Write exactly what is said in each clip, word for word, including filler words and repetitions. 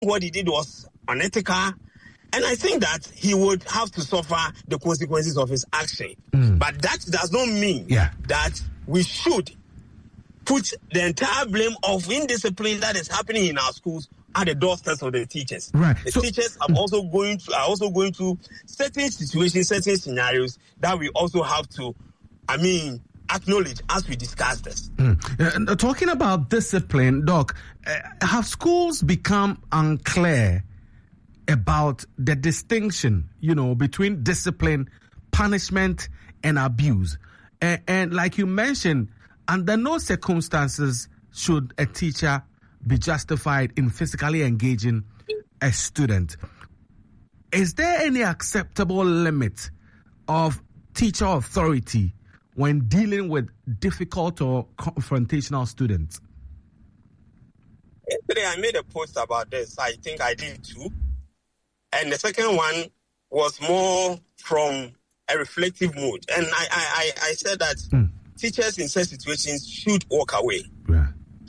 what he did was unethical, and I think that he would have to suffer the consequences of his action. Mm. But that does not mean yeah. that we should put the entire blame of indiscipline that is happening in our schools at the doorsteps of the teachers. Right. The so, teachers are also going to are also going through certain situations, certain scenarios that we also have to, I mean, acknowledge as we discuss this. Mm. Uh, talking about discipline, Doc, uh, have schools become unclear about the distinction, you know, between discipline, punishment, and abuse? And, and like you mentioned, under no circumstances should a teacher be justified in physically engaging a student. Is there any acceptable limit of teacher authority when dealing with difficult or confrontational students? Yesterday I made a post about this. I think I did too. And the second one was more from a reflective mood. And I, I, I said that mm. teachers in such situations should walk away. Yeah.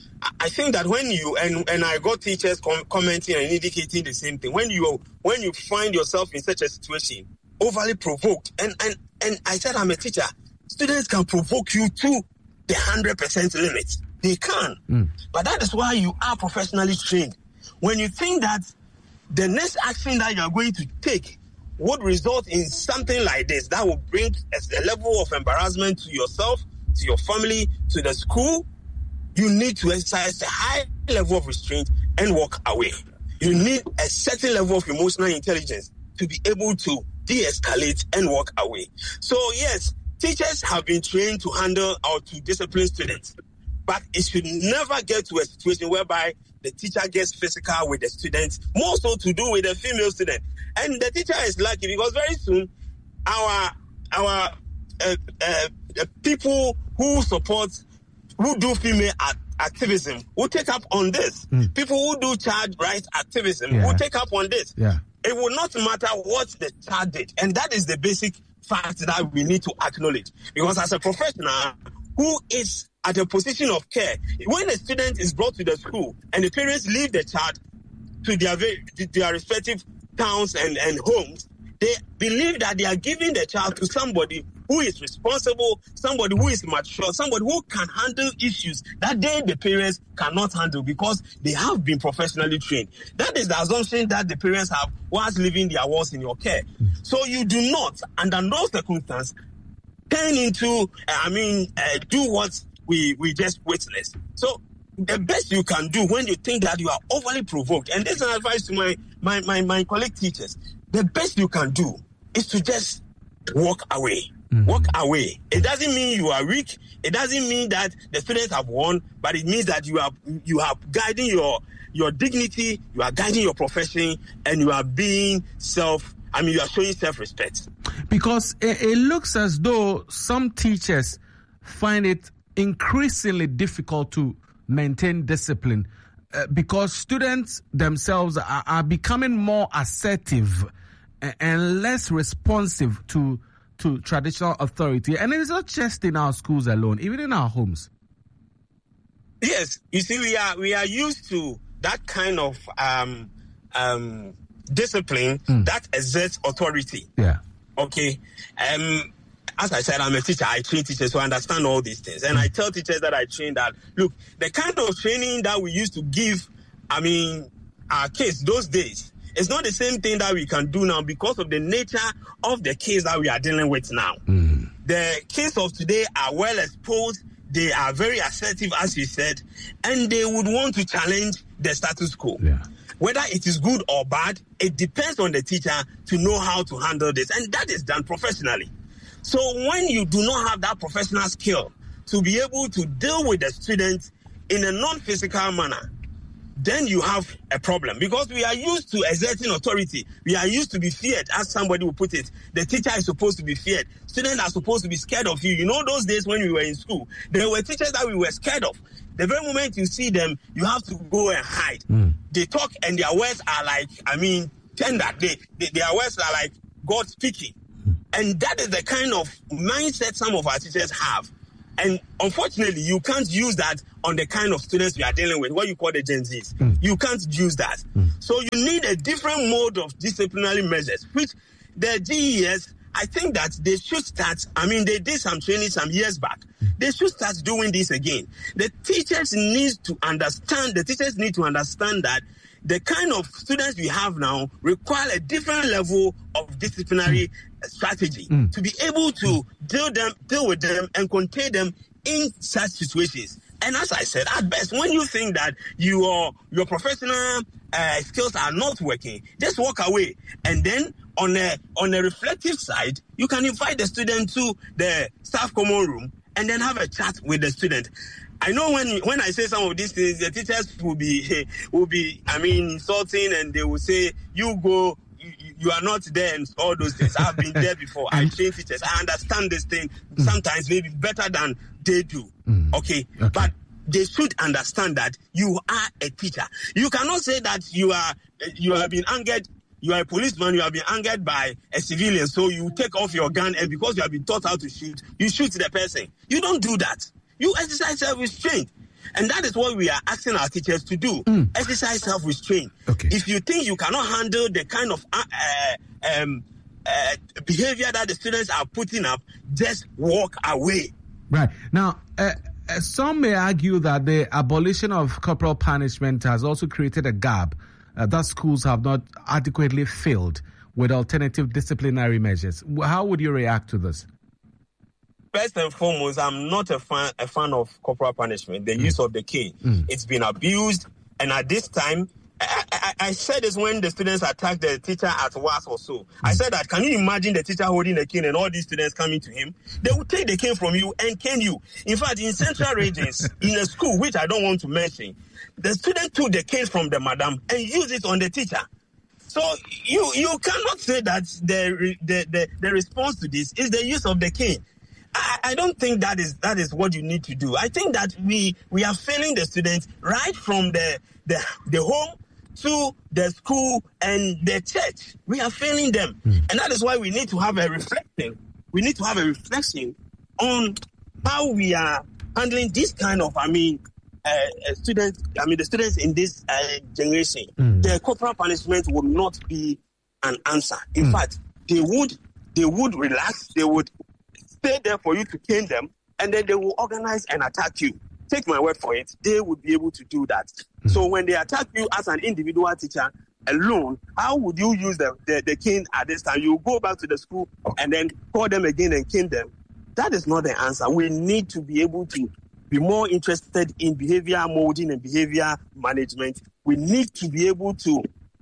I think that when you, and, and I got teachers com- commenting and indicating the same thing, when you when you find yourself in such a situation, overly provoked, and, and, and I said I'm a teacher, students can provoke you to the one hundred percent limit. They can. Mm. But that is why you are professionally trained. When you think that the next action that you are going to take would result in something like this, that will bring a level of embarrassment to yourself, to your family, to the school, you need to exercise a high level of restraint and walk away. You need a certain level of emotional intelligence to be able to de-escalate and walk away. So yes, teachers have been trained to handle or to discipline students, but it should never get to a situation whereby the teacher gets physical with the students, more so to do with the female student. And the teacher is lucky because very soon our our uh, uh, uh, people who support who do female act- activism will take up on this. Mm. People who do child rights activism yeah. will take up on this. Yeah. It will not matter what the child did. And that is the basic fact that we need to acknowledge. Because as a professional who is at a position of care, when a student is brought to the school and the parents leave the child to their, to their respective towns and, and homes, they believe that they are giving the child to somebody who is responsible, somebody who is mature, somebody who can handle issues that they, the parents, cannot handle because they have been professionally trained. That is the assumption that the parents have whilst leaving their wards in your care. So you do not, under no circumstance, turn into, I mean, uh, do what we, we just witnessed. So the best you can do when you think that you are overly provoked, and this is an advice to my, my, my, my colleague teachers, the best you can do is to just walk away. Mm-hmm. Walk away. It doesn't mean you are weak. It doesn't mean that the students have won, but it means that you are you are guiding your your dignity, you are guiding your profession, and you are being self. I mean, you are showing self-respect. Because it, it looks as though some teachers find it increasingly difficult to maintain discipline uh, because students themselves are, are becoming more assertive and, and less responsive to. to traditional authority. And it's not just in our schools alone, even in our homes. Yes, you see, we are we are used to that kind of um, um, discipline mm. that exerts authority. Yeah. Okay. Um, as I said, I'm a teacher. I train teachers, so I understand all these things. And mm. I tell teachers that I train that, look, the kind of training that we used to give, I mean, our kids those days, it's not the same thing that we can do now because of the nature of the kids that we are dealing with now. Mm. The kids of today are well exposed. They are very assertive, as you said, and they would want to challenge the status quo. Yeah. Whether it is good or bad, it depends on the teacher to know how to handle this, and that is done professionally. So when you do not have that professional skill to be able to deal with the students in a non-physical manner, then you have a problem because we are used to exerting authority. We are used to be feared, as somebody will put it. The teacher is supposed to be feared. Students are supposed to be scared of you. You know those days when we were in school, there were teachers that we were scared of. The very moment you see them, you have to go and hide. Mm. They talk and their words are like, I mean, tender. They, they, their words are like God speaking. Mm. And that is the kind of mindset some of our teachers have. And unfortunately, you can't use that on the kind of students we are dealing with, what you call the Gen Zs. Mm. You can't use that. Mm. So you need a different mode of disciplinary measures, which the G E S, I think that they should start. I mean, they did some training some years back. They should start doing this again. The teachers need to understand, the teachers need to understand that the kind of students we have now require a different level of disciplinary mm. strategy mm. to be able to deal them, deal with them and contain them in such situations. And as I said, at best, when you think that your your professional uh, skills are not working, just walk away. And then on a on a reflective side, you can invite the student to the staff common room and then have a chat with the student. I know when when I say some of these things, the teachers will be will be I mean insulting, and they will say, "You go, you, you are not there," and all those things. I've been there before. I train teachers. I understand this thing sometimes maybe better than they do. Mm. Okay? okay, but they should understand that you are a teacher. You cannot say that you are you have been angered. You are a policeman. You have been angered by a civilian, so you take off your gun, and because you have been taught how to shoot, you shoot the person. You don't do that. You exercise self-restraint. And that is what we are asking our teachers to do. Mm. Exercise self-restraint. Okay. If you think you cannot handle the kind of uh, um, uh, behavior that the students are putting up, just walk away. Right. Now, uh, uh, some may argue that the abolition of corporal punishment has also created a gap uh, that schools have not adequately filled with alternative disciplinary measures. How would you react to this? First and foremost, I'm not a fan a fan of corporal punishment, the mm. use of the cane. Mm. It's been abused, and at this time, I, I, I said this when the students attacked the teacher at W A S or so. Mm. I said that, can you imagine the teacher holding a cane and all these students coming to him? They would take the cane from you and cane you. In fact, in central regions, in a school, which I don't want to mention, the student took the cane from the madam and used it on the teacher. So you you cannot say that the the, the, the response to this is the use of the cane. I, I don't think that is that is what you need to do. I think that we we are failing the students right from the the, the home to the school and the church. We are failing them. Mm. And that is why we need to have a reflection. We need to have a reflection on how we are handling this kind of, I mean, uh, students, I mean, the students in this uh, generation. Mm. The corporal punishment would not be an answer. In mm. fact, they would they would relax, they would stay there for you to cane them, and then they will organize and attack you. Take my word for it, they would be able to do that. Mm-hmm. So when they attack you as an individual teacher alone, how would you use the, the, the cane at this time? You go back to the school and then call them again and cane them. That is not the answer. We need to be able to be more interested in behavior molding and behavior management. We need to be able to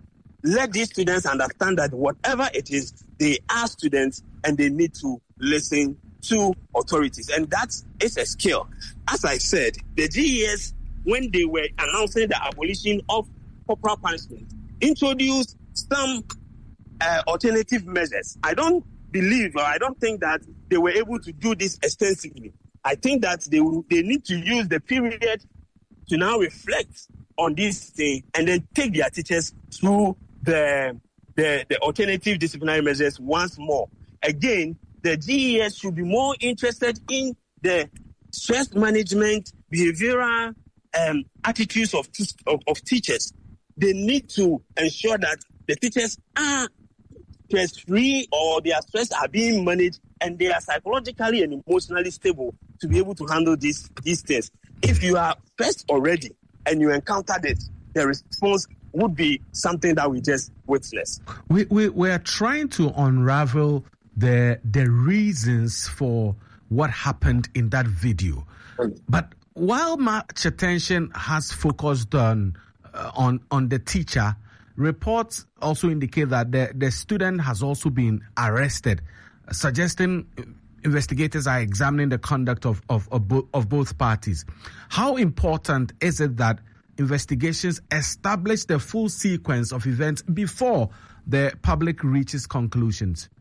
let these students understand that whatever it is, they are students and they need to listen to authorities, and that is a skill. As I said, the G E S, when they were announcing the abolition of corporal punishment, introduced some uh, alternative measures. I don't believe, or I don't think that they were able to do this extensively. I think that they they need to use the period to now reflect on this thing and then take their teachers through the the, the alternative disciplinary measures once more. Again, the G E S should be more interested in the stress management, behavioral um, attitudes of, of, of teachers. They need to ensure that the teachers are stress-free or their stress are being managed and they are psychologically and emotionally stable to be able to handle these, these things. If you are stressed already and you encountered it, the response would be something that we just witnessed. We, we, we are trying to unravel the the reasons for what happened in that video. But while much attention has focused on uh, on on the teacher, reports also indicate that the, the student has also been arrested, suggesting investigators are examining the conduct of, of, of, bo- of both parties. How important is it that investigations establish the full sequence of events before the public reaches conclusions?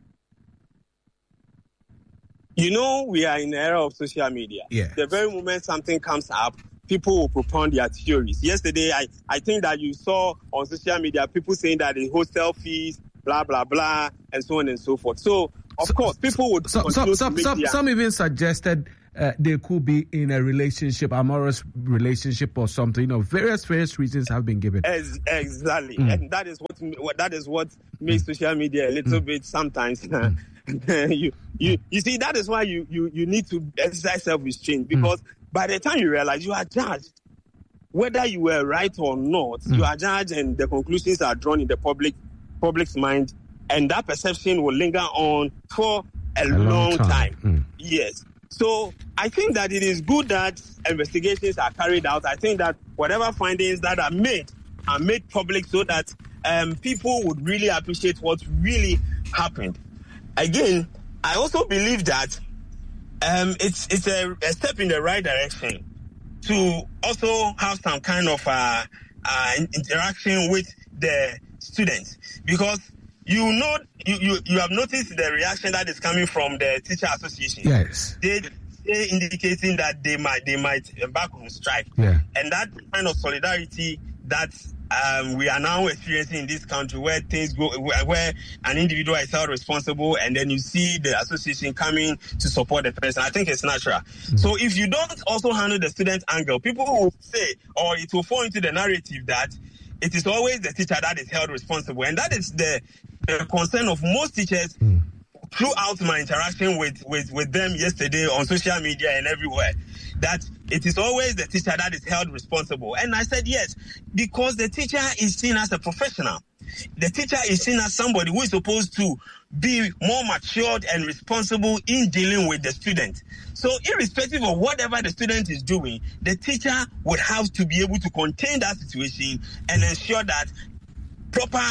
You know, we are in the era of social media. Yeah. The very moment something comes up, people will propound their theories. Yesterday, I, I think that you saw on social media people saying that the hostel fees, blah, blah, blah, and so on and so forth. So, of so, course, people would... So, so, so, some, some even suggested uh, they could be in a relationship, amorous relationship or something. You know, various various reasons have been given. As, exactly, mm. and that is what that is what makes mm. social media a little mm. bit sometimes. Mm. you you you see, that is why you you you need to exercise self-restraint, because mm. by the time you realize, you are judged. Whether you were right or not, mm. you are judged, and the conclusions are drawn in the public public's mind, and that perception will linger on for a, a long, long time. time. Mm. Yes. So I think that it is good that investigations are carried out. I think that whatever findings that are made are made public so that um, people would really appreciate what really happened. Again, I also believe that um, it's it's a, a step in the right direction to also have some kind of uh, uh, interaction with the students, because you know you, you, you have noticed the reaction that is coming from the teacher association. Yes, they they indicating that they might they might embark on strike. Yeah, and that kind of solidarity that um, we are now experiencing in this country, where things go, where, where an individual is held responsible, and then you see the association coming to support the person. I think it's natural. Mm-hmm. So if you don't also handle the student angle, people will say, or it will fall into the narrative that it is always the teacher that is held responsible, and that is the, the concern of most teachers. Mm-hmm. Throughout my interaction with, with, with them yesterday on social media and everywhere, that it is always the teacher that is held responsible. And I said yes, because the teacher is seen as a professional. The teacher is seen as somebody who is supposed to be more matured and responsible in dealing with the student. So irrespective of whatever the student is doing, the teacher would have to be able to contain that situation and ensure that proper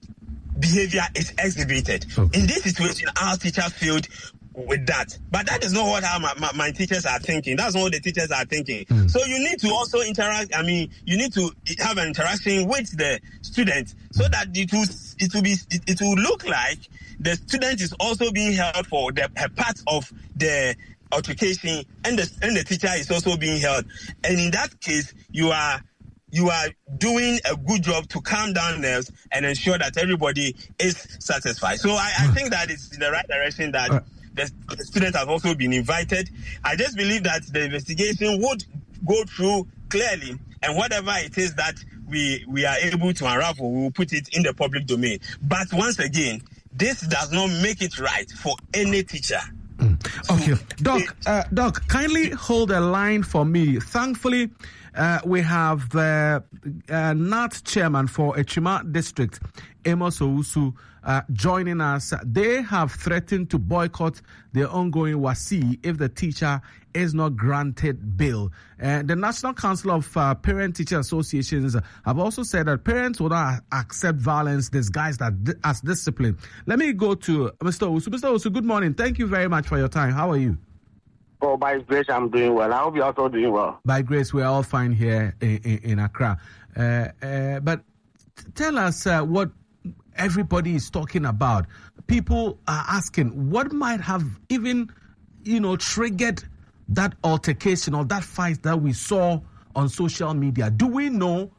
behavior is exhibited. Okay. In this situation, our teachers failed with that. But that is not what our, my, my teachers are thinking. That's not what the teachers are thinking. Mm. So you need to also interact. I mean, you need to have an interaction with the student so that it will, it will be, it, it will look like the student is also being held for the a part of the altercation, and the, and the teacher is also being held. And in that case, you are You are doing a good job to calm down nerves and ensure that everybody is satisfied. So I, I think that it's in the right direction that uh, the, the students have also been invited. I just believe that the investigation would go through clearly, and whatever it is that we, we are able to unravel, we will put it in the public domain. But once again, this does not make it right for any teacher. Mm. Okay. So, Doc, uh, Doc, kindly hold a line for me. Thankfully, Uh, we have the uh, uh, N A T chairman for Echima District, Amos Owusu, uh, joining us. They have threatened to boycott the ongoing WASI if the teacher is not granted bail. Uh, the National Council of uh, Parent-Teacher Associations have also said that parents will not accept violence disguised as discipline. Let me go to Mister Owusu. Mister Owusu, good morning. Thank you very much for your time. How are you? Oh, by grace, I'm doing well. I hope you're also doing well. By grace, we're all fine here in, in, in Accra. Uh, uh, but tell us uh, what everybody is talking about. People are asking what might have even, you know, triggered that altercation or that fight that we saw on social media. Do we know?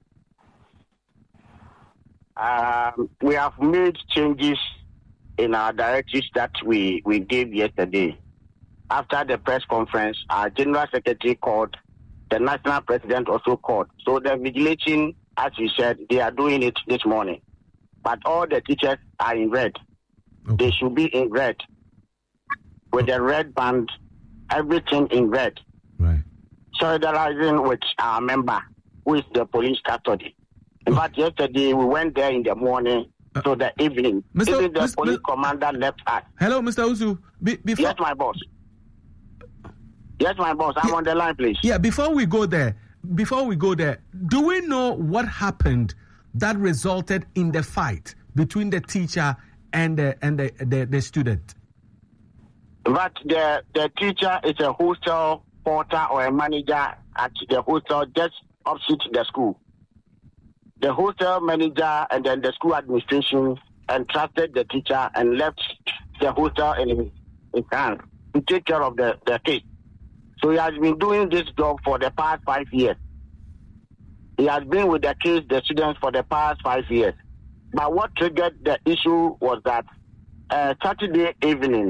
Um, we have made changes in our directives that we, we gave yesterday. After the press conference, our General Secretary called, the National President also called. So the vigilation, as you said, they are doing it this morning. But all the teachers are in red. Okay. They should be in red. With the red band, everything in red. Right. Solidarizing with our member, who is the police custody. In fact, okay. yesterday we went there in the morning. Uh, to the evening. Mister Even the Mister police Mister commander left us. Hello, Mister Owusu. Be- before- yes, my boss. Yes, my boss. I'm yeah. on the line, please. Yeah, before we go there, before we go there, do we know what happened that resulted in the fight between the teacher and the and the, the, the student? But the the teacher is a hostel porter or a manager at the hostel just opposite the school. The hostel manager and then the school administration entrusted the teacher and left the hostel in his hands to take care of the, the case. So he has been doing this job for the past five years. He has been with the case, the students, for the past five years. But what triggered the issue was that uh, Saturday evening,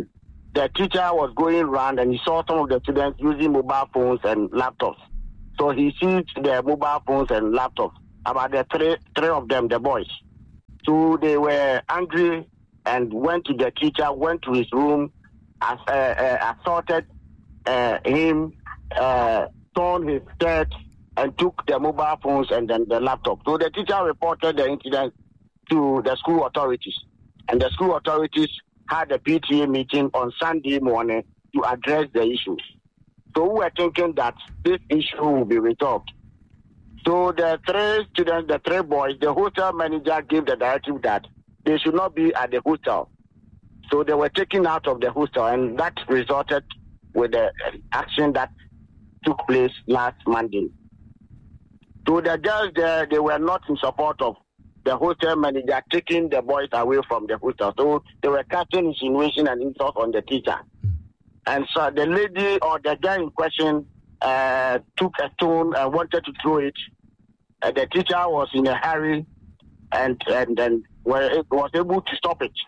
the teacher was going around and he saw some of the students using mobile phones and laptops. So he seized their mobile phones and laptops, about the three, three of them, the boys. So they were angry and went to the teacher, went to his room, as, uh, uh, assaulted uh, him, uh, torn his shirt, and took the mobile phones and then the laptop. So the teacher reported the incident to the school authorities. And the school authorities had a P T A meeting on Sunday morning to address the issue. So we were thinking that this issue will be resolved. So the three students, the three boys, the hostel manager gave the directive that they should not be at the hostel. So they were taken out of the hostel, and that resulted with the action that took place last Monday. So the girls there, they were not in support of the hostel manager taking the boys away from the hostel. So they were casting insinuation and insult on the teacher. And so the lady or the guy in question uh, took a stone and wanted to throw it. Uh, the teacher was in a hurry and and then were, was able to stop it.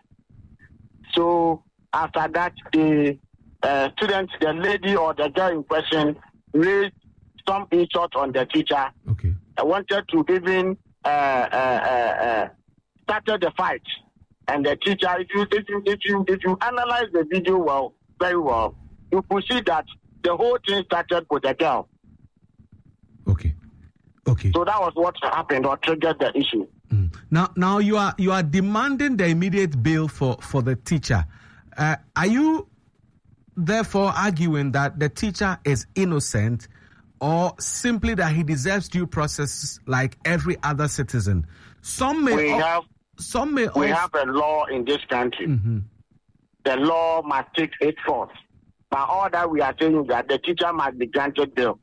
So after that, the uh, student, the lady or the guy in question raised some insult on the teacher. Okay. I wanted to even uh, uh, uh, uh, started the fight. And the teacher, if you if you if you if you analyze the video well, very well, you could see that the whole thing started with a girl. Okay. Okay. So that was what happened or triggered the issue. Mm. Now, now you are you are demanding the immediate bail for, for the teacher. Uh, are you therefore arguing that the teacher is innocent, or simply that he deserves due process like every other citizen? Some may. We al- have some may. we also- have a law in this country. Mm-hmm. The law must take its course. But all that we are saying is that the teacher must be granted bail.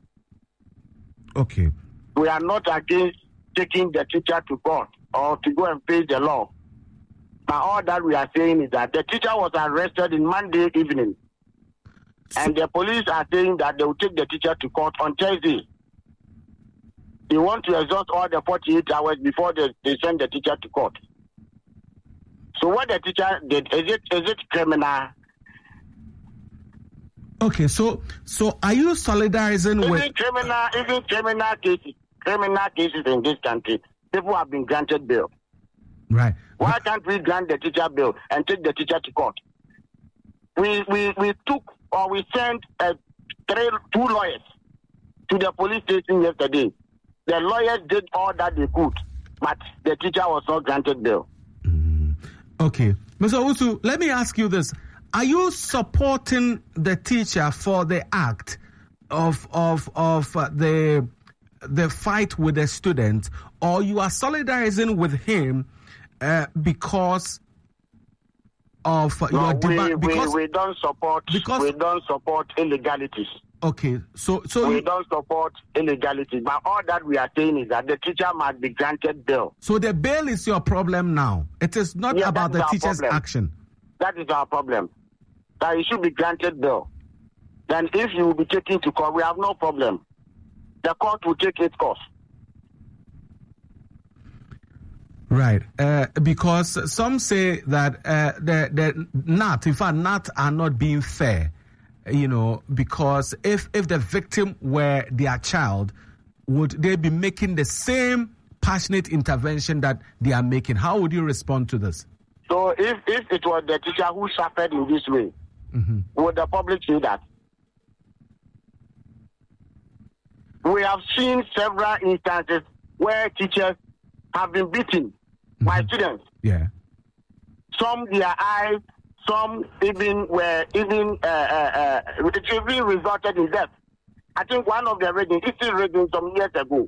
Okay. We are not against taking the teacher to court or to go and face the law. But all that we are saying is that the teacher was arrested in Monday evening. And the police are saying that they will take the teacher to court on Thursday. They want to exhaust all the forty-eight hours before they, they send the teacher to court. So what the teacher did, is it is it criminal? Okay, so so are you solidarizing Even with criminal, even criminal cases, criminal cases in this country, people have been granted bail. right? Why can't we grant the teacher bail and take the teacher to court? We we, we took or we sent uh, three, two lawyers to the police station yesterday. The lawyers did all that they could, but the teacher was not granted bail. Mm. Okay, Mister Owusu, let me ask you this: are you supporting the teacher for the act of of of uh, the the fight with the student, or you are solidarizing with him uh, because of uh, No, your we, demand? we, Because we don't support because- we don't support illegalities. okay, so so We you, don't support illegality. But all that we are saying is that the teacher must be granted bail. so the bail is your problem now. It is not Yeah, about that the is our teacher's problem. action. That is our problem. That he should be granted bail. Then if you will be taken to court, we have no problem. The court will take its course. Right, uh, because some say that uh, the the N A T, in fact, N A T are not being fair, you know, because if if the victim were their child, would they be making the same passionate intervention that they are making? How would you respond to this? So if, if it was the teacher who suffered in this way, Mm-hmm. would the public say that? We have seen several instances where teachers have been beaten by students. Yeah. Some their eyes, some even were even uh, uh, uh, it even resulted in death. I think one of the readings, it's still reading some years ago.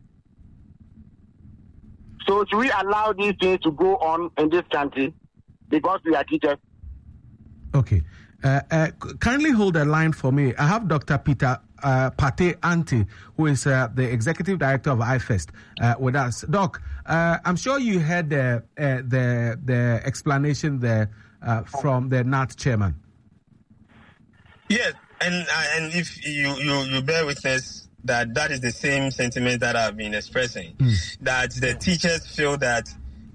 So should we allow these things to go on in this country because we are teachers? Okay. Uh, uh, kindly hold a line for me. I have Doctor Peter uh, Pate Anti, who is uh, the executive director of I FEST, uh, with us. Doc, uh, I'm sure you heard the uh, the the explanation there uh, from the N A T chairman. Yes, and uh, and if you, you you bear witness that that is the same sentiment that I've been expressing, mm. that the teachers feel that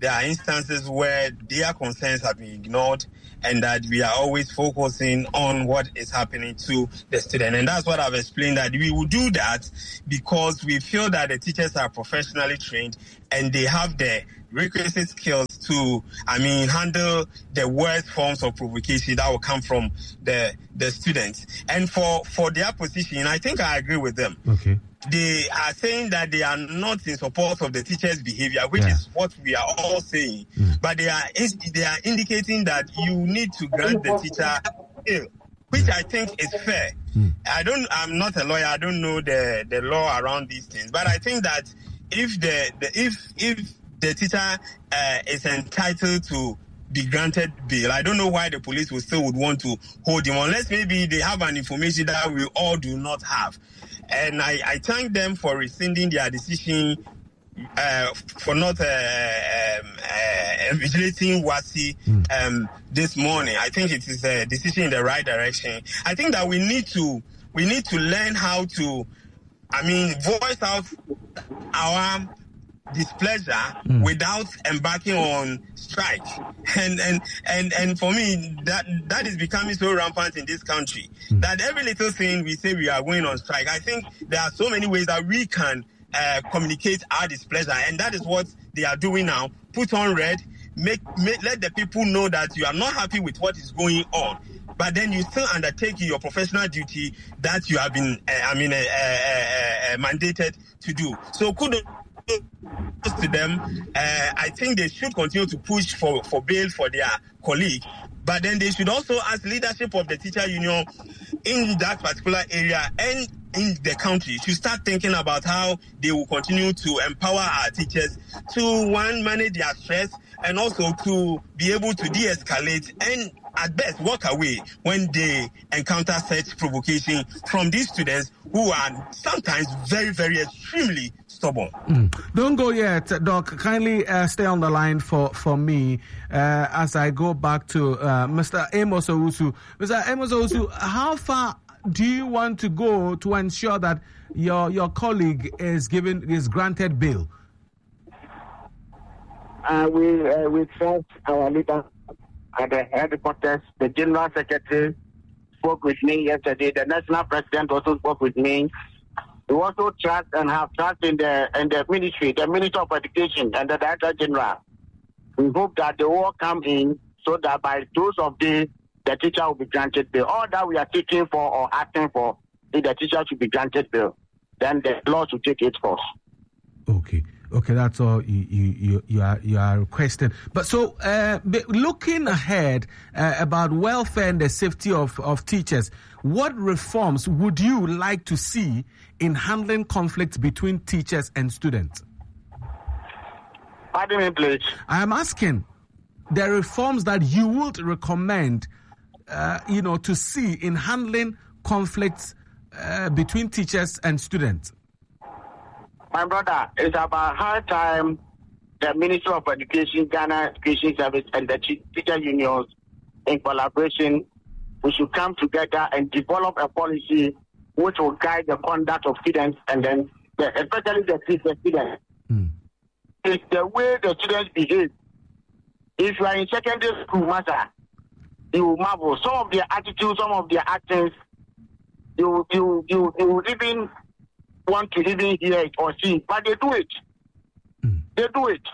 there are instances where their concerns have been ignored, and that we are always focusing on what is happening to the student. And that's what I've explained, that we will do that because we feel that the teachers are professionally trained and they have the requisite skills to, I mean, handle the worst forms of provocation that will come from the the students. And for, for their position, I think I agree with them. Okay. They are saying that they are not in support of the teacher's behavior, which yeah. is what we are all saying. Mm. But they are they are indicating that you need to grant the teacher bail, which I think is fair. Mm. I don't. I'm not a lawyer. I don't know the, the law around these things. But I think that if the, the if if the teacher uh, is entitled to be granted bail, I don't know why the police will still would want to hold him, unless maybe they have an information that we all do not have. And I, I thank them for rescinding their decision, uh, for not uh, um, uh, vigilating Wasi um, this morning. I think it is a decision in the right direction. I think that we need to we need to learn how to, I mean, voice out our displeasure mm. without embarking on strike. And and and and for me, that that is becoming so rampant in this country mm. that every little thing we say we are going on strike. I think there are so many ways that we can uh, communicate our displeasure, and that is what they are doing now. Put on red, make, make let the people know that you are not happy with what is going on, but then you still undertake your professional duty that you have been, uh, I mean, uh, uh, uh, mandated to do. So kudos to them. uh, I think they should continue to push for, for bail for their colleague, but then they should also, as leadership of the teacher union in that particular area and in the country, should start thinking about how they will continue to empower our teachers to, one, manage their stress, and also to be able to de-escalate and at best walk away when they encounter such provocation from these students who are sometimes very, very extremely stubborn. Mm. Don't go yet, Doc. Kindly uh, stay on the line for, for me uh, as I go back to uh, Mister Amos Owusu. Mister Amos Owusu, how far do you want to go to ensure that your your colleague is given is granted bail? Uh, we uh, we sent our leader at the headquarters. The General Secretary spoke with me yesterday. The National President also spoke with me. We also trust and have trust in the in the ministry, the Minister of Education and the Director General. We hope that they will come in so that by those of the the teacher will be granted bail. All that we are seeking for or asking for is the teacher should be granted bail. Then the law should take its course. Okay. Okay, that's all you you, you are you are requesting. But so, uh, looking ahead uh, about welfare and the safety of, of teachers, what reforms would you like to see in handling conflicts between teachers and students? Pardon me, please. I am asking the reforms that you would recommend, uh, you know, to see in handling conflicts uh, between teachers and students. My brother, it's about high time the Ministry of Education, Ghana Education Service, and the teacher unions, in collaboration, we should come together and develop a policy which will guide the conduct of students, and then the, especially the teacher students. Mm. It's the way the students behave. If you are in secondary school, master, you will marvel. Some of their attitudes, some of their actions, you you you you even want to even hear it or see it, but they do it. Mm. They do it.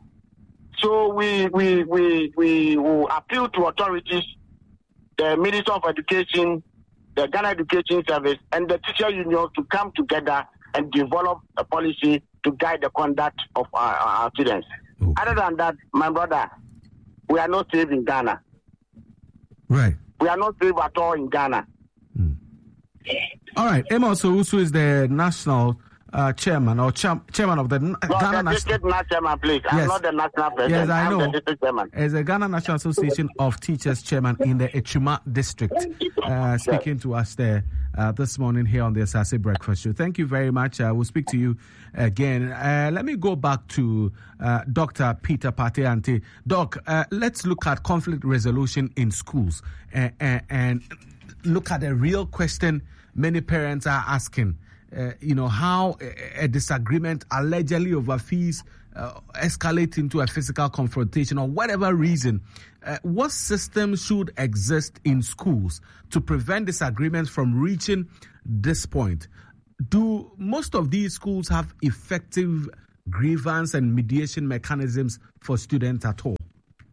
So we we we we will appeal to authorities, the Minister of Education, the Ghana Education Service, and the teacher union to come together and develop a policy to guide the conduct of our, our students. Okay. Other than that, my brother, we are not safe in Ghana. Right. We are not safe at all in Ghana. Mm. All right. Amos Owusu is the national uh, chairman or cha- chairman of the N- no, Ghana the National. National Chairman, please. I'm yes. not the national president. Yes, I I'm know. the district chairman. As the Ghana National Association of Teachers chairman in the Echuma district, uh, speaking to us there uh, this morning here on the Asase Breakfast Show. Thank you very much. Uh, we'll speak to you again. Uh, let me go back to uh, Doctor Peter Partey-Antey. Doc, uh, let's look at conflict resolution in schools uh, uh, and look at a real question many parents are asking. Uh, you know, how a, a disagreement allegedly over fees uh, escalate into a physical confrontation or whatever reason, uh, what system should exist in schools to prevent disagreements from reaching this point? Do most of these schools have effective grievance and mediation mechanisms for students at all?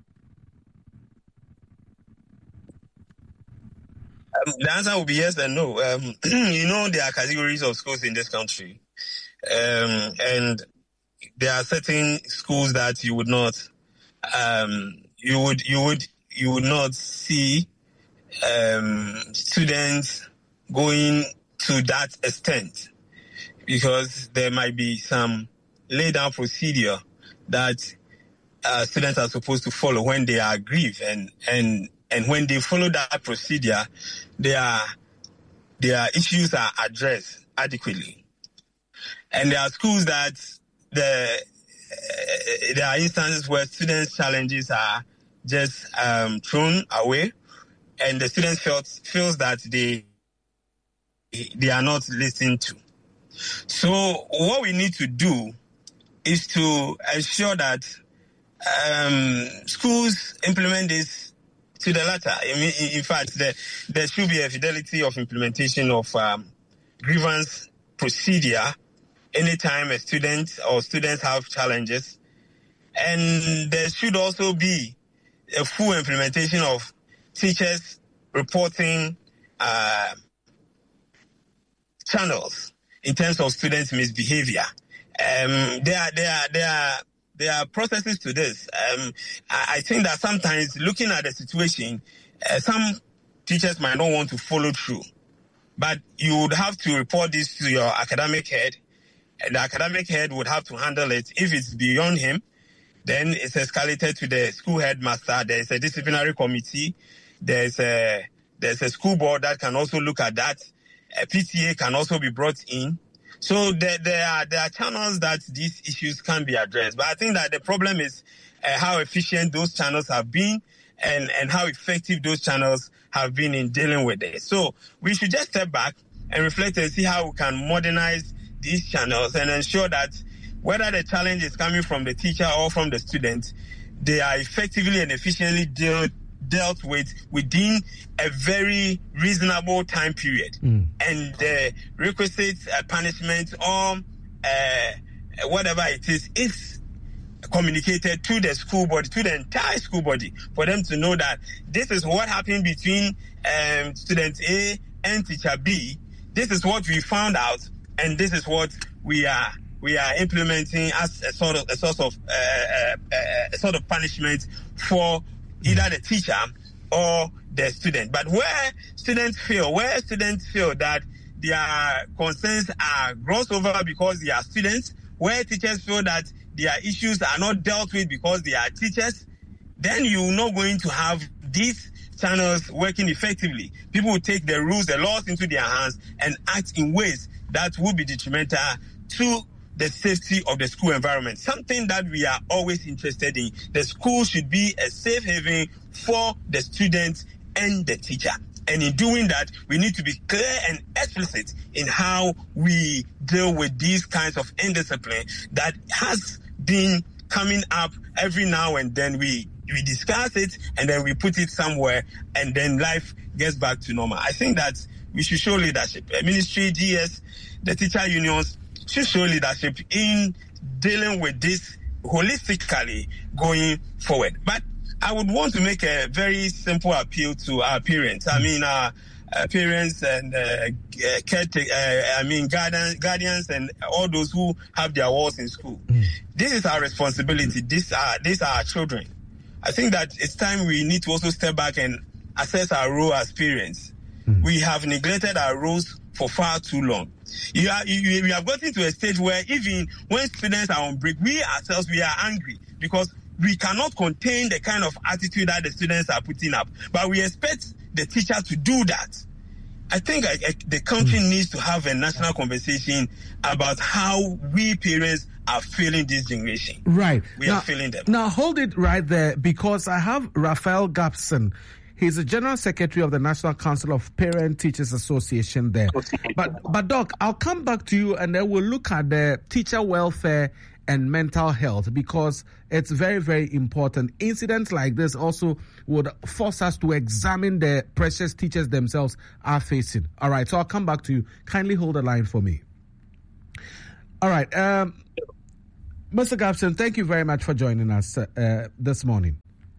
Um, the answer will be yes and no. Um, you know, there are categories of schools in this country. Um, and there are certain schools that you would not, um, you would, you would, you would not see, um, students going to that extent, because there might be some laid down procedure that uh, students are supposed to follow when they are aggrieved, and and and when they follow that procedure, their their issues are addressed adequately. And there are schools that the uh, there are instances where students' challenges are just um, thrown away, and the students felt feels that they they are not listened to. So what we need to do is to ensure that um, schools implement this to the letter. I mean, in fact, there, there should be a fidelity of implementation of um, grievance procedure anytime a student or students have challenges. And there should also be a full implementation of teachers reporting uh, channels in terms of students' misbehavior. Um, there are, there are, there are, there are processes to this. Um, I, I think that sometimes looking at the situation, uh, some teachers might not want to follow through, but you would have to report this to your academic head, and the academic head would have to handle it. If it's beyond him, then it's escalated to the school headmaster. There's a disciplinary committee. There's a, there's a school board that can also look at that. A P T A can also be brought in. So there, there are there are channels that these issues can be addressed. But I think that the problem is uh, how efficient those channels have been, and, and how effective those channels have been in dealing with it. So we should just step back and reflect and see how we can modernize these channels and ensure that whether the challenge is coming from the teacher or from the student, they are effectively and efficiently dealt dealt with within a very reasonable time period. Mm. And the requisite uh, punishment or uh, whatever it is is communicated to the school body, to the entire school body, for them to know that this is what happened between um, student A and teacher B. This is what we found out, and this is what we are we are implementing as a sort of a sort of uh, uh, uh, a sort of punishment for either the teacher or the student. But where students feel, where students feel that their concerns are glossed over because they are students, where teachers feel that their issues are not dealt with because they are teachers, then you're not going to have these channels working effectively. People will take the rules, the laws into their hands and act in ways that will be detrimental to the safety of the school environment, something that we are always interested in. The school should be a safe haven for the students and the teacher. And in doing that, we need to be clear and explicit in how we deal with these kinds of indiscipline that has been coming up every now and then. We we discuss it and then we put it somewhere, and then life gets back to normal. I think that we should show leadership. Ministry, G S, the teacher unions should show leadership in dealing with this holistically going forward. But I would want to make a very simple appeal to our parents. I mean, our uh, parents and uh, caretaker, uh, I mean, guardians, guardians and all those who have their wards in school. Mm. This is our responsibility. These are, these are our children. I think that it's time we need to also step back and assess our role as parents. Mm. We have neglected our roles for far too long. You are, you, we have gotten to a stage where even when students are on break, we ourselves, we are angry because we cannot contain the kind of attitude that the students are putting up. But we expect the teacher to do that. I think I, I, the country mm. needs to have a national conversation about how we parents are feeling this generation. Right. We now, are feeling them. Now, hold it right there, because I have Raphael Gapson. He's the General Secretary of the National Council of Parent Teachers Association there. But, but Doc, I'll come back to you and then we'll look at the teacher welfare and mental health, because it's very, very important. Incidents like this also would force us to examine the precious teachers themselves are facing. All right, so I'll come back to you. Kindly hold the line for me. All right, um, Mister Gabson, thank you very much for joining us uh, this morning.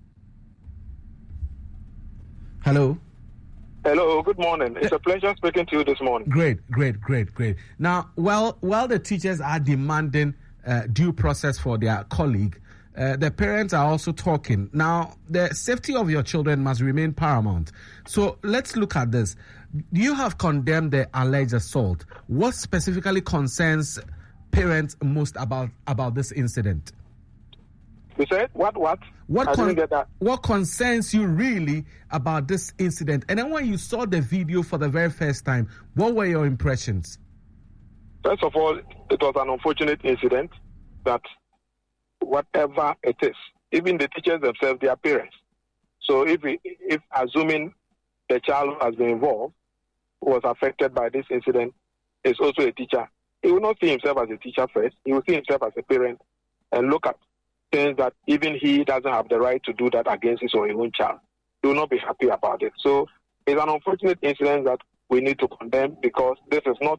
Hello. Hello, good morning. It's a pleasure speaking to you this morning. Great, great, great, great. Now, while, while the teachers are demanding uh, due process for their colleague, uh, the parents are also talking. Now, the safety of your children must remain paramount. So let's look at this. You have condemned the alleged assault. What specifically concerns parents most about, about this incident? You said what? What? What, I con- didn't get that. What concerns you really about this incident? And then when you saw the video for the very first time, what were your impressions? First of all, it was an unfortunate incident that whatever it is, even the teachers themselves, they are parents. So if we, if assuming the child who has been involved, who was affected by this incident, is also a teacher, he will not see himself as a teacher first. He will see himself as a parent and look at things that even he doesn't have the right to do that against his or his own child. He will not be happy about it. So it's an unfortunate incident that we need to condemn, because this is not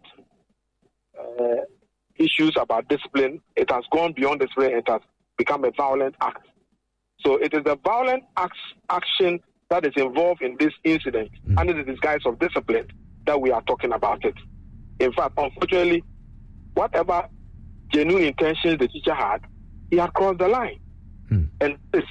uh, issues about discipline. It has gone beyond discipline. It has become a violent act. So it is the violent acts, action that is involved in this incident mm. under the disguise of discipline that we are talking about it. In fact, unfortunately, whatever genuine intentions the teacher had, he had crossed the line. Hmm. And this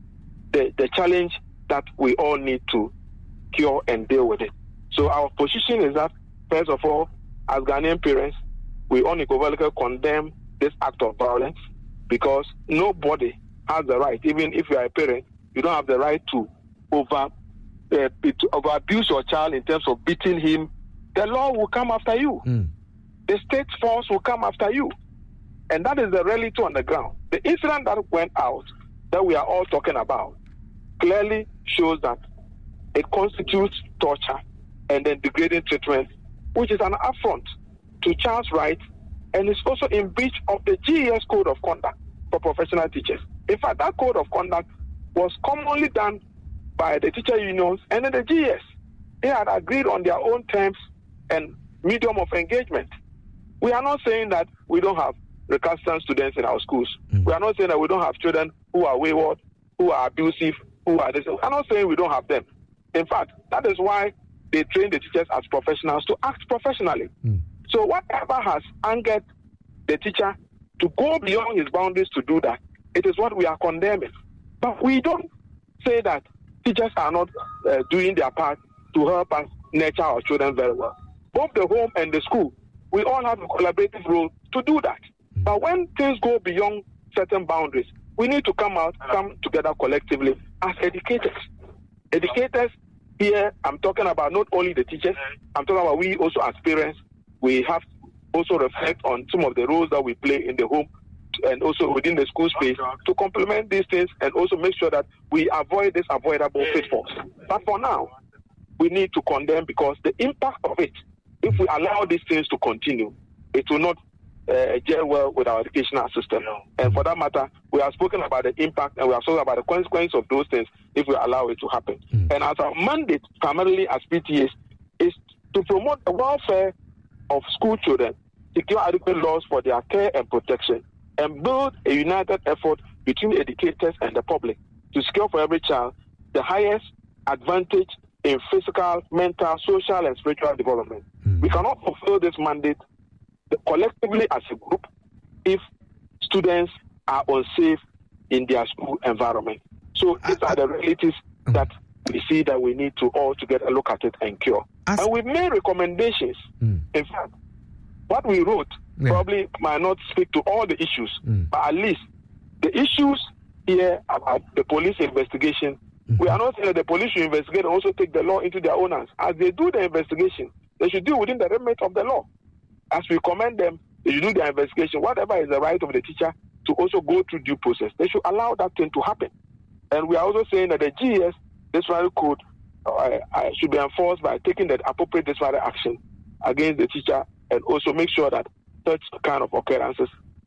the the challenge that we all need to cure and deal with it. So our position is that, first of all, as Ghanaian parents, we unequivocally condemn this act of violence, because nobody has the right, even if you are a parent, you don't have the right to over, uh, to over abuse your child in terms of beating him. The law will come after you. Hmm. The state force will come after you. And that is the reality on the ground. The incident that went out, that we are all talking about, clearly shows that it constitutes torture and then degrading treatment, which is an affront to child's rights, and is also in breach of the G E S Code of Conduct for professional teachers. In fact, that code of conduct was commonly done by the teacher unions and then the G E S. They had agreed on their own terms and medium of engagement. We are not saying that we don't have recalcitrant students in our schools. Mm. We are not saying that we don't have children who are wayward, who are abusive, who are this. We are not saying we don't have them. In fact, that is why they train the teachers as professionals to act professionally. Mm. So whatever has angered the teacher to go beyond his boundaries to do that, it is what we are condemning. But we don't say that teachers are not uh, doing their part to help us nurture our children very well. Both the home and the school, we all have a collaborative role to do that. But when things go beyond certain boundaries, we need to come out, come together collectively as educators. Educators here, I'm talking about not only the teachers, I'm talking about we also as parents. We have to also reflect on some of the roles that we play in the home and also within the school space to complement these things and also make sure that we avoid this avoidable pitfalls. But for now, we need to condemn, because the impact of it, if we allow these things to continue, it will not Uh, gel well with our educational system. And for that matter, we have spoken about the impact and we have spoken about the consequences of those things if we allow it to happen. Mm. And as our mandate, primarily as P T As, is to promote the welfare of school children, secure adequate laws for their care and protection, and build a united effort between educators and the public to secure for every child the highest advantage in physical, mental, social, and spiritual development. Mm. We cannot fulfill this mandate collectively as a group if students are unsafe in their school environment. So these are the realities that we see that we need to all together look at it and cure. As and we've made recommendations. Mm. In fact, what we wrote yeah. probably might not speak to all the issues, mm. but at least the issues here about the police investigation, mm-hmm. we are not saying that the police should investigate and also take the law into their own hands. As they do the investigation, they should deal within the remit of the law. As we commend them, they should do their investigation. Whatever is the right of the teacher to also go through due process, they should allow that thing to happen. And we are also saying that the G E S disciplinary code uh, uh, should be enforced by taking the appropriate disciplinary action against the teacher, and also make sure that such kind of occurrences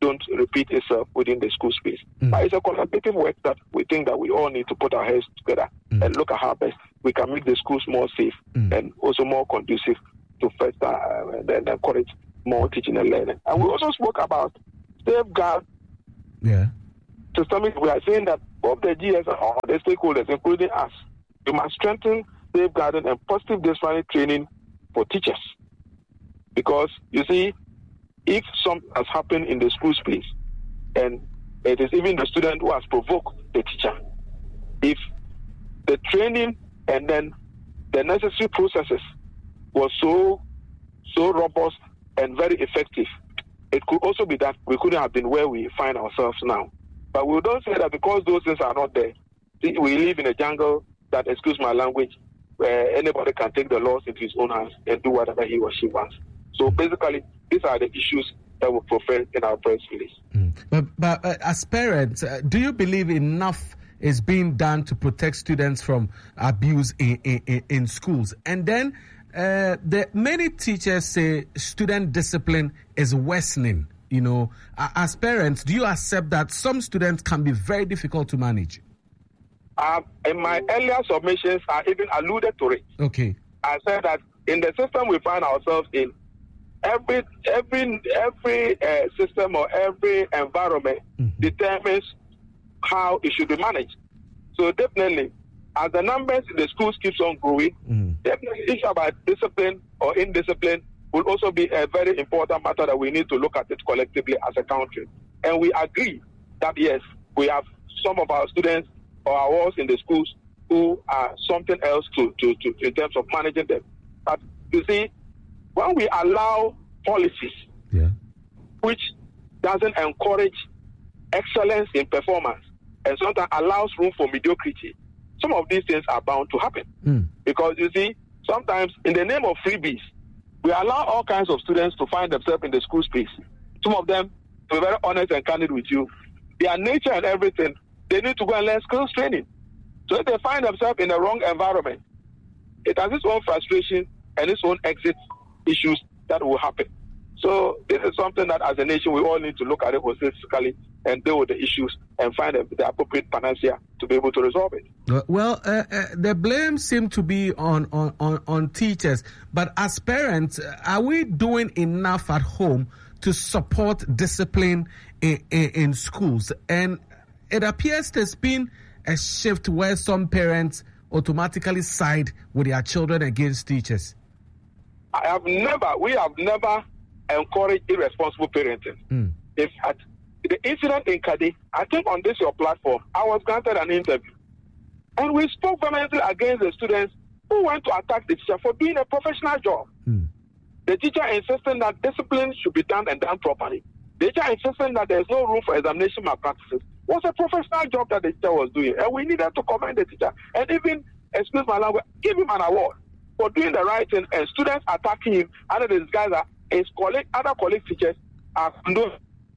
don't repeat itself within the school space. Mm. But it's a collaborative work that we think that we all need to put our heads together mm. and look at how best we can make the schools more safe mm. and also more conducive to foster uh, and encourage more teaching and learning. And we also spoke about safeguard yeah. systemic. We are saying that both the G S and all the stakeholders, including us, we must strengthen safeguarding and positive disciplinary training for teachers. Because, you see, if something has happened in the school space, and it is even the student who has provoked the teacher, if the training and then the necessary processes was so so robust and very effective, it could also be that we couldn't have been where we find ourselves now. But we don't say that because those things are not there, we live in a jungle that, excuse my language, where anybody can take the laws into his own hands and do whatever he or she wants. So basically, these are the issues that we prefer in our press release. Mm. But, but uh, as parents, uh, do you believe enough is being done to protect students from abuse in, in, in schools? And then uh, the, many teachers say student discipline is worsening. You know, as parents, do you accept that some students can be very difficult to manage? Uh, in my earlier submissions, I even alluded to it. Okay. I said that in the system we find ourselves in, every every every uh, system or every environment mm-hmm. determines how it should be managed. So definitely, as the numbers in the schools keeps on growing, mm-hmm. definitely issue about discipline or indiscipline will also be a very important matter that we need to look at it collectively as a country. And we agree that yes, we have some of our students or ours in the schools who are something else to, to, to in terms of managing them. But you see, when we allow policies yeah. which doesn't encourage excellence in performance and sometimes allows room for mediocrity, some of these things are bound to happen. Mm. Because you see, sometimes in the name of freebies, we allow all kinds of students to find themselves in the school space. Some of them, to be very honest and candid with you, their nature and everything, they need to go and learn skills training. So if they find themselves in the wrong environment, it has its own frustration and its own exit issues that will happen. So this is something that as a nation we all need to look at it holistically and deal with the issues and find the appropriate panacea to be able to resolve it. Well, uh, uh, the blame seems to be on, on, on, on teachers, but as parents, are we doing enough at home to support discipline in, in, in schools? And it appears there's been a shift where some parents automatically side with their children against teachers. I have never, we have never encouraged irresponsible parenting. Mm. In fact, the incident in Kadi, I think on this your platform, I was granted an interview. And we spoke vehemently against the students who went to attack the teacher for doing a professional job. Mm. The teacher insisting that discipline should be done and done properly. The teacher insisting that there is no room for examination malpractices. It was a professional job that the teacher was doing. And we needed to commend the teacher and even, excuse my language, give him an award for doing the right thing, and students attacking him under the disguise that his colleague, other colleague teachers are condoning.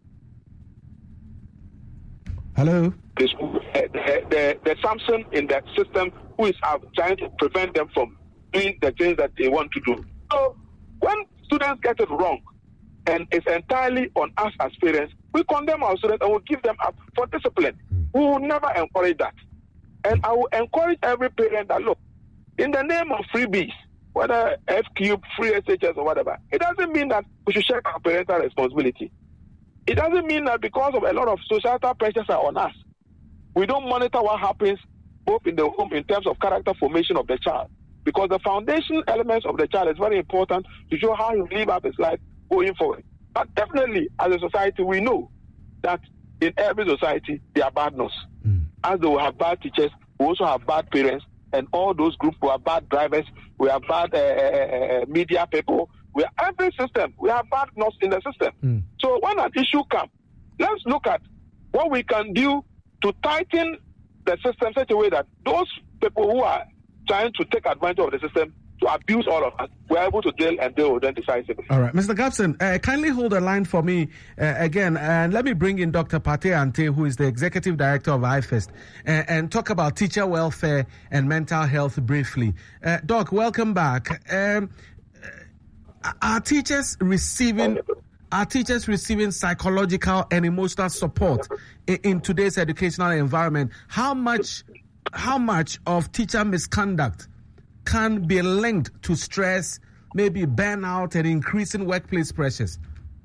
Hello? The, the, the, the Samson in that system who is uh, trying to prevent them from doing the things that they want to do. So when students get it wrong, and it's entirely on us as parents, we condemn our students and we give them up for discipline. We will never encourage that. And I will encourage every parent that, look, in the name of freebies, whether F Cube, free S H S or whatever, it doesn't mean that we should shirk our parental responsibility. It doesn't mean that because of a lot of societal pressures are on us, we don't monitor what happens both in the home in terms of character formation of the child. Because the foundation elements of the child is very important to show how he live up his life going forward. But definitely, as a society, we know that in every society, there are bad nurses. Mm. As they will have bad teachers, we also have bad parents, and all those groups who are bad drivers, we have bad uh, uh, media people, we have every system, we have bad nurses in the system. Mm. So when an issue comes, let's look at what we can do to tighten the system such a way that those people who are trying to take advantage of the system to abuse all of us, we're able to deal and deal with them decisively. All right. Mister Gabson, uh, kindly hold a line for me uh, again, and let me bring in Doctor Pate Ante, who is the Executive Director of I F E S T, uh, and talk about teacher welfare and mental health briefly. Uh, Doc, welcome back. Um, are teachers receiving are teachers receiving psychological and emotional support in, in today's educational environment? How much, how much of teacher misconduct can be linked to stress, maybe burnout, and increasing workplace pressures?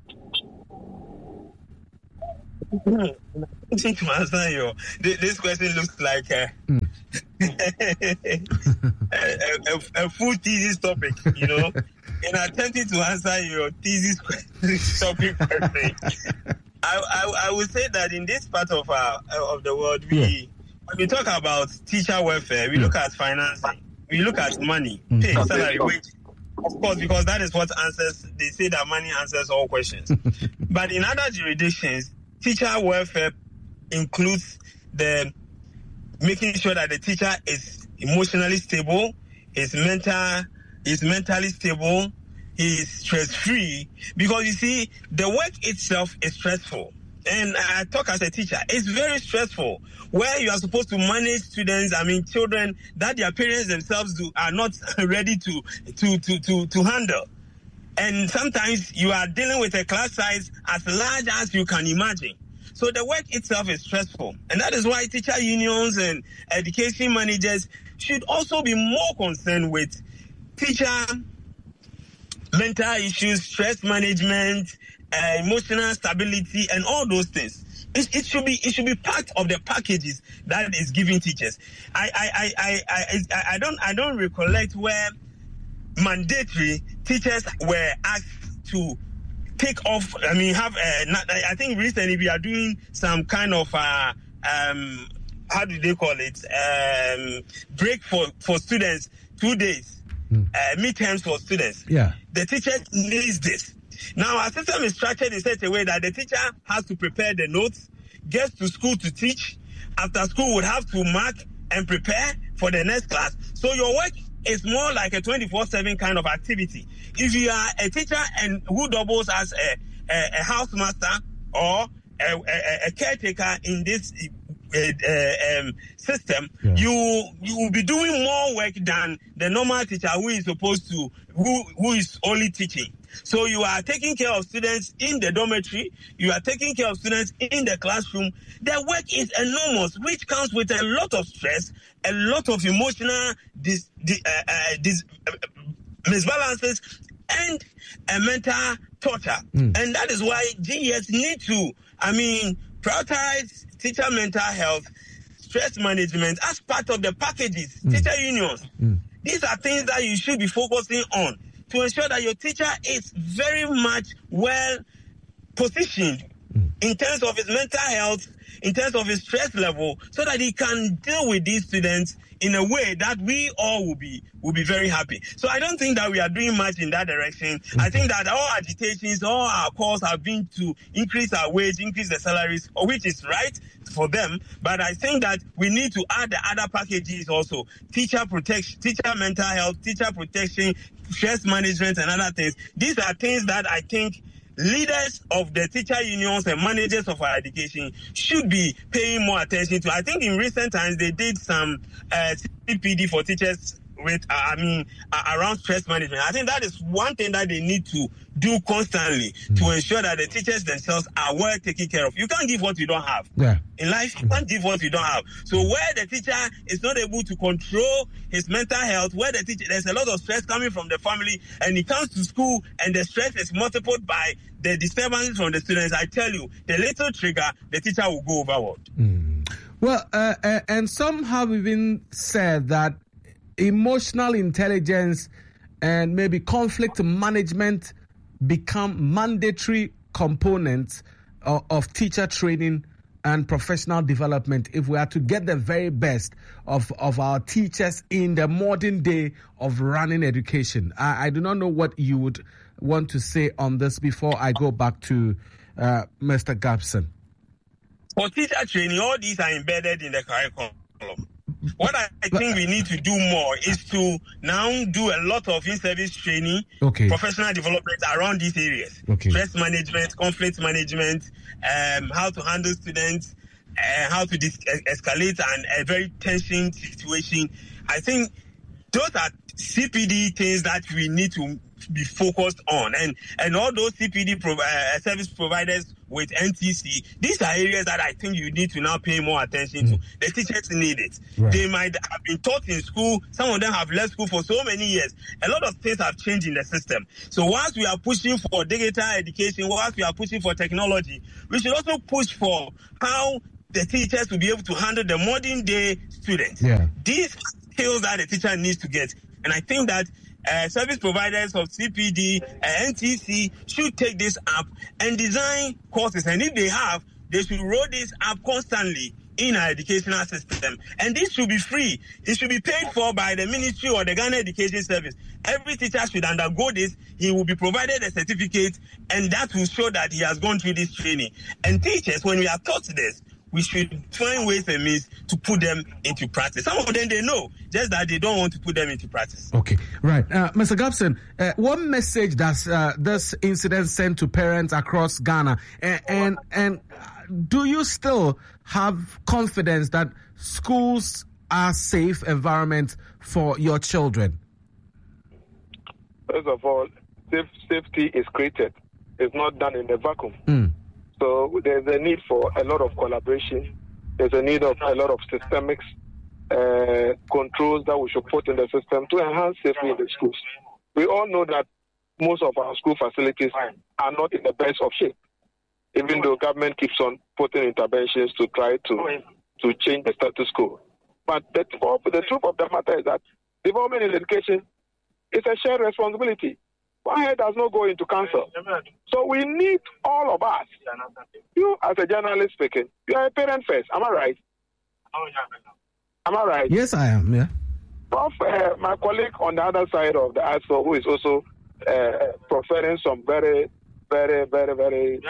To answer your, this question looks like a, mm. a, a, a full thesis topic, you know. In attempting to answer your thesis topic question, I, I I would say that in this part of our of the world, we yeah. when we talk about teacher welfare, we yeah. look at financing, we look at money, mm. pay, salary, wage. Of course, because that is what answers. They say that money answers all questions. But in other jurisdictions, teacher welfare includes the making sure that the teacher is emotionally stable, is mental, is mentally stable, he is stress-free. Because you see, the work itself is stressful. And I talk as a teacher, it's very stressful. Where you are supposed to manage students, I mean children, that their parents themselves do are not ready to to to to, to handle. And sometimes you are dealing with a class size as large as you can imagine. So the work itself is stressful. And that is why teacher unions and education managers should also be more concerned with teacher mental issues, stress management, uh, emotional stability, and all those things. It, it should be it should be part of the packages that is given teachers. I I I I I, I don't I don't recollect where mandatory teachers were asked to take off. I mean, have uh, not, I think recently we are doing some kind of uh, um how do they call it um break for for students, two days, mm. uh, midterms for students. Yeah, the teachers needs this. Now, our system is structured in such a way that the teacher has to prepare the notes, gets to school to teach. After school, would have to mark and prepare for the next class. So your work is more like a twenty-four seven kind of activity. If you are a teacher and who doubles as a, a, a housemaster or a, a, a caretaker in this uh, uh, um, system, yeah. you you will be doing more work than the normal teacher who is supposed to, who who is only teaching. So you are taking care of students in the dormitory, you are taking care of students in the classroom. The work is enormous, which comes with a lot of stress, a lot of emotional dis, dis, uh, uh, dis, uh, misbalances, and a mental torture. Mm. And that is why G E S need to, I mean, prioritize teacher mental health, stress management as part of the packages, mm. teacher unions. Mm. These are things that you should be focusing on to ensure that your teacher is very much well positioned mm. in terms of his mental health, in terms of his stress level, so that he can deal with these students in a way that we all will be will be very happy. So I don't think that we are doing much in that direction. Mm-hmm. I think that all agitations, all our calls have been to increase our wage, increase the salaries, which is right for them. But I think that we need to add the other packages also. Teacher protection, teacher mental health, teacher protection, stress management, and other things. These are things that I think leaders of the teacher unions and managers of our education should be paying more attention to. I think in recent times they did some uh, C P D for teachers with, uh, I mean, uh, around stress management. I think that is one thing that they need to do constantly mm. to ensure that the teachers themselves are well taken care of. You can't give what you don't have. Yeah. In life, you can't give what you don't have. So where the teacher is not able to control his mental health, where the teacher, there's a lot of stress coming from the family, and he comes to school and the stress is multiplied by the disturbances from the students, I tell you, the little trigger, the teacher will go overboard. Mm. Well, uh, uh, and some have even said that emotional intelligence and maybe conflict management become mandatory components of, of teacher training and professional development if we are to get the very best of, of our teachers in the modern day of running education. I, I do not know what you would want to say on this before I go back to uh, Mister Gabson. For teacher training, all these are embedded in the curriculum. What I think we need to do more is to now do a lot of in-service training, okay. professional development around these areas. Okay. Stress management, conflict management, um, how to handle students, uh, how to dis- escalate an, a very tension situation. I think those are C P D things that we need to be focused on. And and all those C P D pro, uh, service providers with N T C, these are areas that I think you need to now pay more attention mm. to. The teachers need it. Right. They might have been taught in school. Some of them have left school for so many years. A lot of things have changed in the system. So whilst we are pushing for digital education, whilst we are pushing for technology, we should also push for how the teachers will be able to handle the modern day students. Yeah. These skills that the teacher needs to get. And I think that uh, service providers of C P D, uh, N T C should take this up and design courses. And if they have, they should roll this up constantly in our educational system. And this should be free. It should be paid for by the ministry or the Ghana Education Service. Every teacher should undergo this. He will be provided a certificate, and that will show that he has gone through this training. And teachers, when we are taught this, we should find ways and means to put them into practice. Some of them, they know, just that they don't want to put them into practice. Okay, right. Uh, Mister Gobson, uh, what message does uh, this incident send to parents across Ghana? And, and, and do you still have confidence that schools are safe environments for your children? First of all, safe, safety is created. It's not done in a vacuum. Mm. So there's a need for a lot of collaboration. There's a need of a lot of systemic uh, controls that we should put in the system to enhance safety in the schools. We all know that most of our school facilities are not in the best of shape, even though government keeps on putting interventions to try to, to change the status quo. But the, the truth of the matter is that development in education is a shared responsibility. One head does not go into council. So we need all of us. You, as a journalist speaking, you are a parent first. Am I right? Am I right? Yes, I am, yeah. Prof, uh, my colleague on the other side of the aisle, who is also uh, proferring some very, very, very, very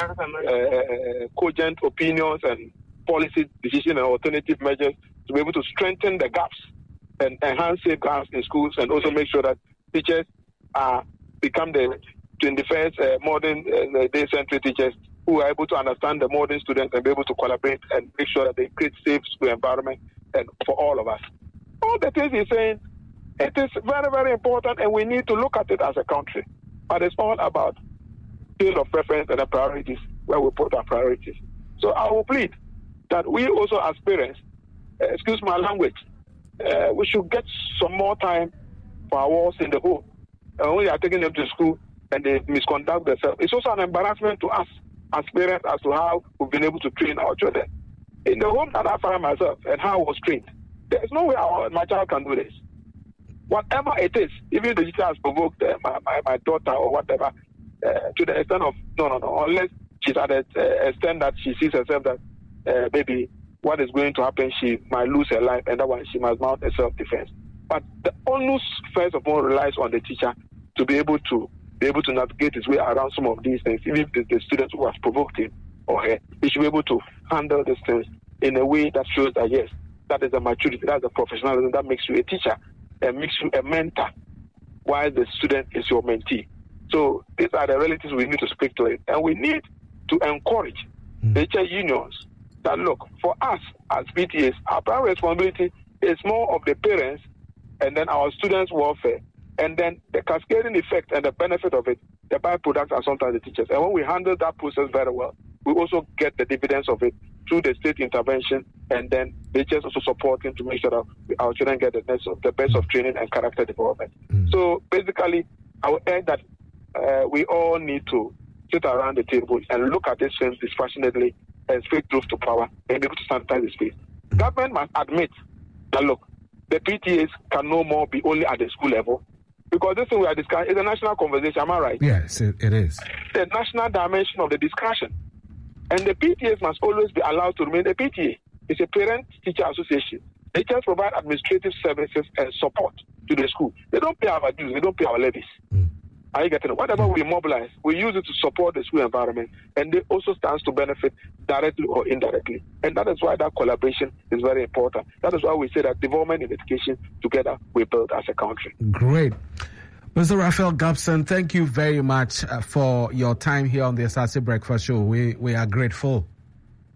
uh, cogent opinions and policy decisions and alternative measures to be able to strengthen the gaps and enhance safeguards in schools and also make sure that teachers are become the twenty-first uh, modern uh, day-century teachers who are able to understand the modern students and be able to collaborate and make sure that they create safe school environment and for all of us. All the things he's saying, it is very, very important, and we need to look at it as a country. But it's all about field of preference and the priorities, where we put our priorities. So I will plead that we also as parents, uh, excuse my language, uh, we should get some more time for our walls in the home. And when we are taking them to school and they misconduct themselves, it's also an embarrassment to us as parents as to how we've been able to train our children. In the home that I found myself and how I was trained, there's no way our, my child can do this. Whatever it is, even the teacher has provoked uh, my, my, my daughter or whatever, uh, to the extent of, no, no, no, unless she's at an uh, extent that she sees herself that uh, maybe what is going to happen, she might lose her life, and that one she must mount a self-defense. But the onus, first of all, relies on the teacher to be able to be able to navigate his way around some of these things. Even if the, the student who has provoked him or her, he should be able to handle these things in a way that shows that, yes, that is a maturity, that's a professionalism that makes you a teacher and makes you a mentor while the student is your mentee. So these are the realities we need to speak to it. And we need to encourage mm. the teacher unions that, look, for us as P T As, our primary responsibility is more of the parents and then our students' welfare. And then the cascading effect and the benefit of it, the byproducts are sometimes the teachers. And when we handle that process very well, we also get the dividends of it through the state intervention, and then the teachers also supporting to make sure that our children get the best of, the best of training and character development. Mm. So basically, I would add that uh, we all need to sit around the table and look at these things dispassionately and speak truth to power and be able to sanitize the space. Mm. Government must admit that, look, the P T As can no more be only at the school level. Because this thing we are discussing is a national conversation, am I right? Yes, it, it is. The national dimension of the discussion. And the P T As must always be allowed to remain a P T A. It's a parent-teacher association. Teachers provide administrative services and support to the school. They don't pay our dues, they don't pay our levies. Mm. Are you getting it? Whatever we mobilize, we use it to support the school environment, and it also stands to benefit directly or indirectly. And that is why that collaboration is very important. That is why we say that development and education together we build as a country. Great. Mister Raphael Gobson, thank you very much uh, for your time here on the Asase Breakfast Show. We we are grateful.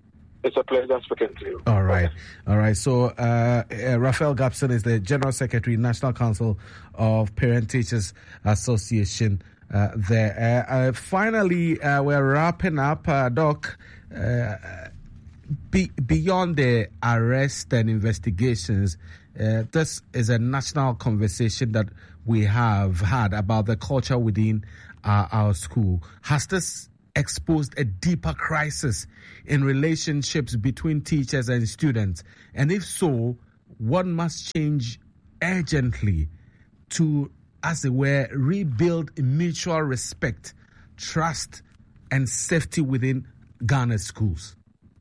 It's a pleasure speaking to you. All right. All right. So, uh, uh, Raphael Gabson is the General Secretary, National Council of Parent Teachers Association uh, there. Uh, uh, finally, uh, we're wrapping up, uh, Doc. Uh, be, beyond the arrest and investigations, uh, this is a national conversation that we have had about the culture within uh, our school. Has this exposed a deeper crisis in relationships between teachers and students? And if so, what must change urgently to, as it were, rebuild mutual respect, trust, and safety within Ghana's schools?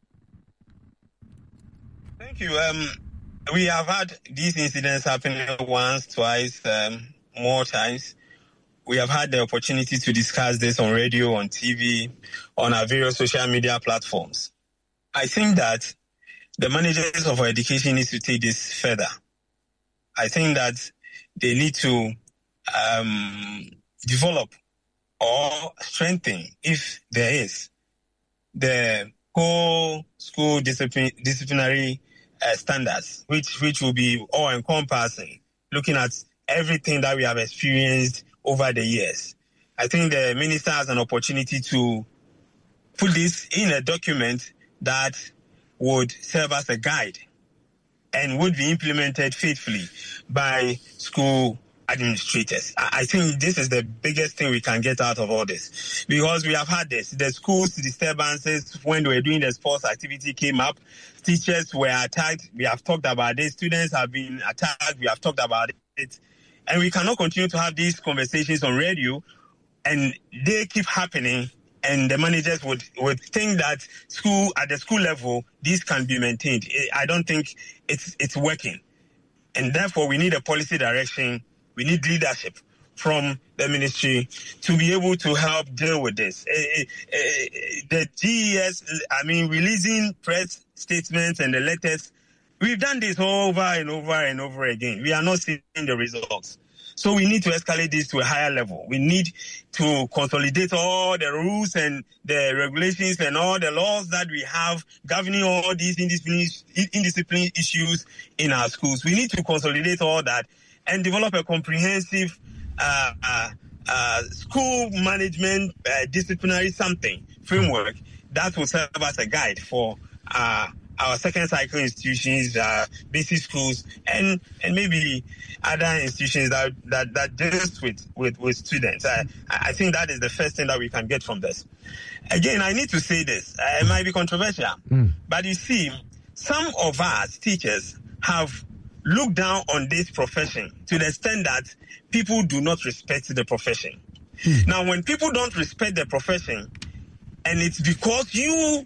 Thank you. Um, we have had these incidents happening once, twice, um, more times. We have had the opportunity to discuss this on radio, on T V, on our various social media platforms. I think that the managers of our education need to take this further. I think that they need to um, develop or strengthen, if there is, the whole school discipline, disciplinary uh, standards, which which will be all-encompassing, looking at everything that we have experienced over the years. I think the minister has an opportunity to put this in a document that would serve as a guide and would be implemented faithfully by school administrators. I think this is the biggest thing we can get out of all this, because we have had this. The schools disturbances when we were doing the sports activity came up. Teachers were attacked. We have talked about this. Students have been attacked. We have talked about it. And we cannot continue to have these conversations on radio and they keep happening, and the managers would, would think that school at the school level, this can be maintained. I don't think it's it's working. And therefore, we need a policy direction. We need leadership from the ministry to be able to help deal with this. The G E S, I mean, releasing press statements and the letters, we've done this over and over and over again. We are not seeing the results. So we need to escalate this to a higher level. We need to consolidate all the rules and the regulations and all the laws that we have governing all these indiscipline, indiscipline issues in our schools. We need to consolidate all that and develop a comprehensive uh, uh, uh, school management uh, disciplinary something framework that will serve as a guide for uh, our second cycle institutions, uh, basic schools, and and maybe other institutions that that that deals with with, with students. I, I think that is the first thing that we can get from this. Again, I need to say this. Uh, it might be controversial, mm. but you see, some of us teachers have looked down on this profession to the extent that people do not respect the profession. Mm. Now, when people don't respect the profession, and it's because you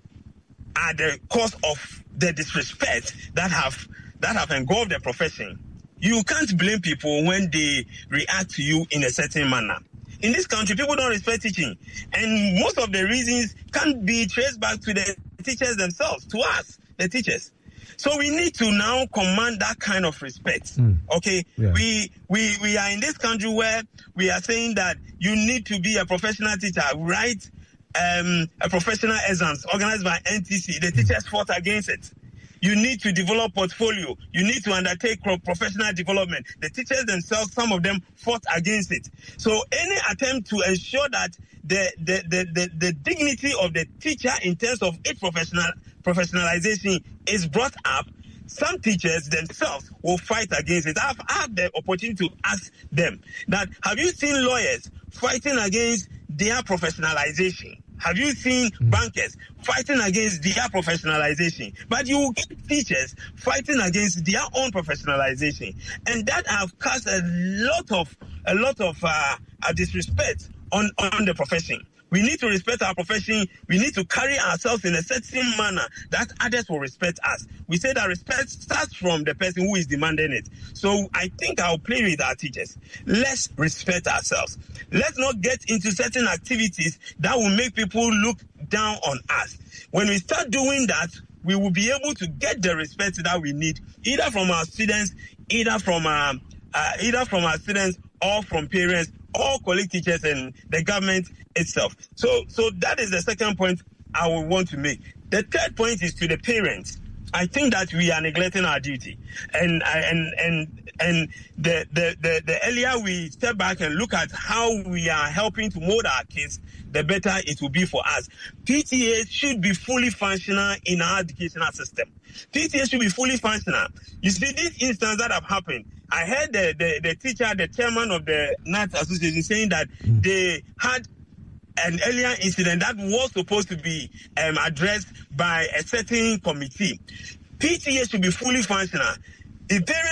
are the cause of the disrespect that have that have engulfed the profession, you can't blame people when they react to you in a certain manner. In this country, people don't respect teaching, and most of the reasons can't be traced back to the teachers themselves, to us, the teachers. So we need to now command that kind of respect. Mm. Okay, yeah. we we we are in this country where we are saying that you need to be a professional teacher, right? Um, a professional exams organized by N T C. The teachers fought against it. You need to develop portfolio. You need to undertake professional development. The teachers themselves, some of them fought against it. So any attempt to ensure that the the, the, the, the dignity of the teacher in terms of its professional professionalization is brought up, some teachers themselves will fight against it. I've had the opportunity to ask them that, have you seen lawyers fighting against their professionalization? Have you seen bankers fighting against their professionalization? But you will get teachers fighting against their own professionalization, and that have cast a lot of a lot of uh, disrespect on on the profession. We need to respect our profession. We need to carry ourselves in a certain manner that others will respect us. We say that respect starts from the person who is demanding it. So I think I'll play with our teachers. Let's respect ourselves. Let's not get into certain activities that will make people look down on us. When we start doing that, we will be able to get the respect that we need, either from our students, either from uh, uh, either from our students or from parents, all colleague teachers and the government itself. So, so that is the second point I would want to make. The third point is to the parents. I think that we are neglecting our duty, and and and and the, the the the earlier we step back and look at how we are helping to mold our kids, the better it will be for us. P T A should be fully functional in our educational system. P T A should be fully functional. You see, this instance that have happened, I heard the the, the teacher, the chairman of the N A T Association, saying that mm. they had an earlier incident that was supposed to be um, addressed by a certain committee. P T A should be fully functional. The parents